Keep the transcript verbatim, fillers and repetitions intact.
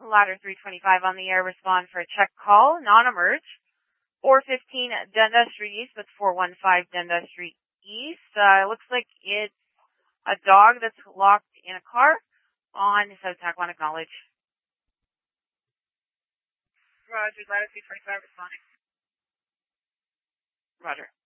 Ladder three twenty-five on the air, respond for a check call, non-emerge. four fifteen Dundas Street East with four one five Dundas Street East. Uh, looks like it's a dog that's locked in a car on South Taquan. Acknowledge. Roger, Ladder three twenty-five responding. Roger.